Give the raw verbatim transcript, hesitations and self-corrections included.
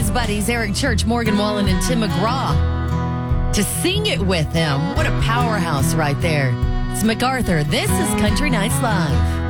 his buddies, Eric Church, Morgan Wallen, and Tim McGraw, to sing it with him. What a powerhouse right there. It's MacArthur. This is Country Nights Live.